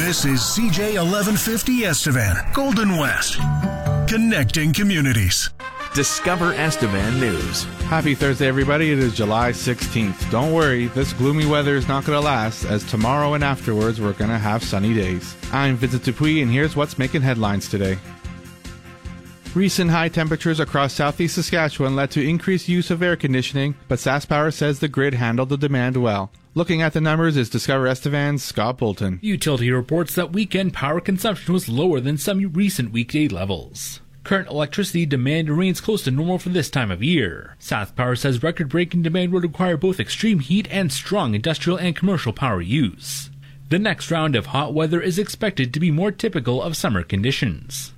This is CJ 1150 Estevan, Golden West, connecting communities. Discover Estevan News. Happy Thursday, everybody. It is July 16th. Don't worry, this gloomy weather is not going to last, as tomorrow and afterwards we're going to have sunny days. I'm Vincent Dupuis, and here's what's making headlines today. Recent high temperatures across southeast Saskatchewan led to increased use of air conditioning, but SaskPower says the grid handled the demand well. Looking at the numbers is Discover Estevan's Scott Bolton. Utility reports that weekend power consumption was lower than some recent weekday levels. Current electricity demand remains close to normal for this time of year. SaskPower says record-breaking demand would require both extreme heat and strong industrial and commercial power use. The next round of hot weather is expected to be more typical of summer conditions.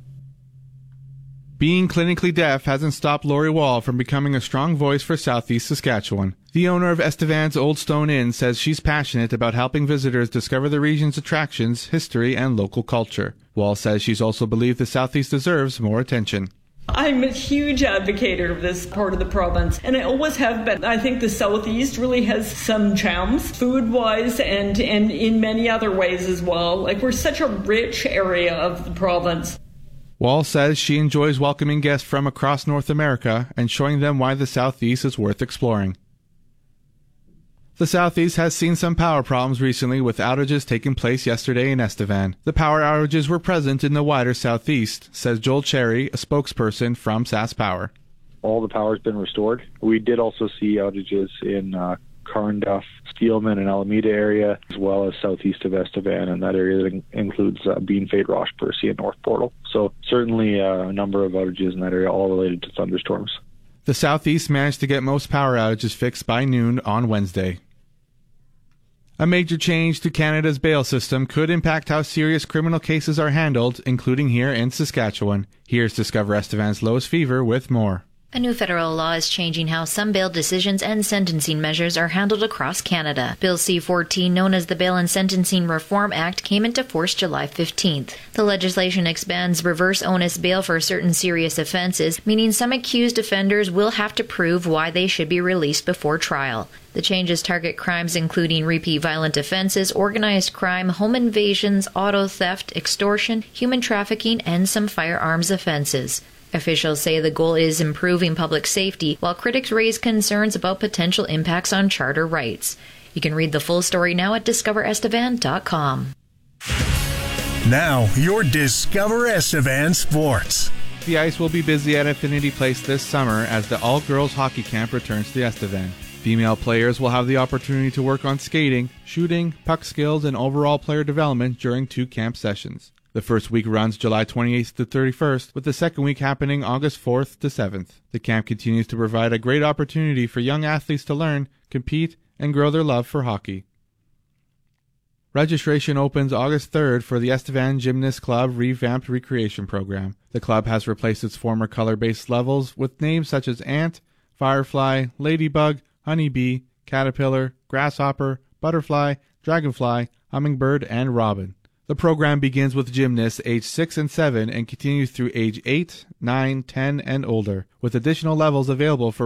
Being clinically deaf hasn't stopped Lori Wall from becoming a strong voice for southeast Saskatchewan. The owner of Estevan's Old Stone Inn says she's passionate about helping visitors discover the region's attractions, history, and local culture. Wall says she's also believed the southeast deserves more attention. I'm a huge advocate of this part of the province, and I always have been. I think the southeast really has some gems, food-wise and in many other ways as well. Like, we're such a rich area of the province. Wall says she enjoys welcoming guests from across North America and showing them why the Southeast is worth exploring. The Southeast has seen some power problems recently, with outages taking place yesterday in Estevan. The power outages were present in the wider Southeast, says Joel Cherry, a spokesperson from SaskPower. All the power has been restored. We did also see outages in Carnduff, Steelman, and Alameda area, as well as southeast of Estevan, and that area that includes Beanfate, Roche, Percy, and North Portal. So certainly a number of outages in that area, all related to thunderstorms. The Southeast managed to get most power outages fixed by noon on Wednesday. A major change to Canada's bail system could impact how serious criminal cases are handled, including here in Saskatchewan. Here's Discover Estevan's Lois Fever with more. A new federal law is changing how some bail decisions and sentencing measures are handled across Canada. Bill C-14, known as the Bail and Sentencing Reform Act, came into force July 15th. The legislation expands reverse onus bail for certain serious offenses, meaning some accused offenders will have to prove why they should be released before trial. The changes target crimes including repeat violent offenses, organized crime, home invasions, auto theft, extortion, human trafficking, and some firearms offenses. Officials say the goal is improving public safety, while critics raise concerns about potential impacts on charter rights. You can read the full story now at discoverestevan.com. Now, your Discover Estevan Sports. The ice will be busy at Infinity Place this summer as the all-girls hockey camp returns to Estevan. Female players will have the opportunity to work on skating, shooting, puck skills, and overall player development during 2 camp sessions. The first week runs July 28th to 31st, with the second week happening August 4th to 7th. The camp continues to provide a great opportunity for young athletes to learn, compete, and grow their love for hockey. Registration opens August 3rd for the Estevan Gymnast Club revamped recreation program. The club has replaced its former color-based levels with names such as Ant, Firefly, Ladybug, Honeybee, Caterpillar, Grasshopper, Butterfly, Dragonfly, Hummingbird, and Robin. The program begins with gymnasts age 6 and 7 and continues through age 8, 9, 10, and older, with additional levels available for